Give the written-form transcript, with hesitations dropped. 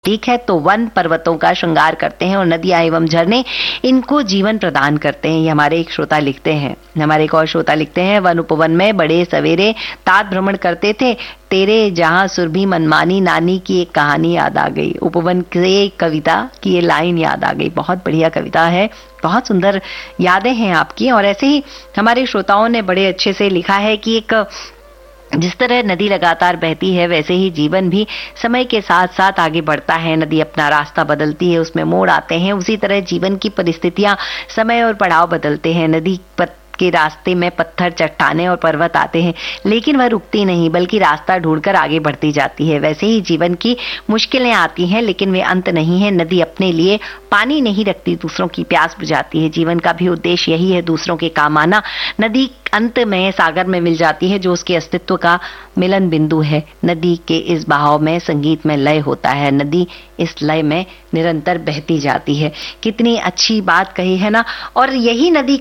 ठीक है, तो वन पर्वतों का श्रृंगार करते हैं और नदियां एवं झरने इनको जीवन प्रदान करते हैं। ये हमारे एक श्रोता लिखते हैं। हमारे एक और श्रोता लिखते हैं, वन उपवन में बड़े सवेरे तात भ्रमण करते थे, तेरे जहां सुरभि मनमानी, नानी की एक कहानी याद आ गई। उपवन से कविता की ये लाइन याद आ गई। बहुत बढ़िया कविता है, बहुत सुंदर यादें हैं आपकी। और ऐसे ही हमारे श्रोताओं ने बड़े अच्छे से लिखा है कि एक जिस तरह नदी लगातार बहती है वैसे ही जीवन भी समय के साथ साथ आगे बढ़ता है। नदी अपना रास्ता बदलती है, उसमें मोड़ आते हैं। उसी तरह जीवन की परिस्थितियां समय और पड़ाव बदलते हैं। नदी के रास्ते में पत्थर, चट्टाने और पर्वत आते हैं, लेकिन वह रुकती नहीं बल्कि रास्ता ढूंढकर आगे बढ़ती जाती है। वैसे ही जीवन की मुश्किलें आती हैं, लेकिन वे अंत नहीं है। नदी अपने लिए पानी नहीं रखती, दूसरों की प्यास बुझाती है। जीवन का भी उद्देश्य यही है, दूसरों के काम आना। नदी अंत में सागर में मिल जाती है, जो उसके अस्तित्व का मिलन बिंदु है। नदी के इस बहाव में संगीत में लय होता है। नदी इस लय में निरंतर बहती जाती है। कितनी अच्छी बात कही है ना। और यही नदी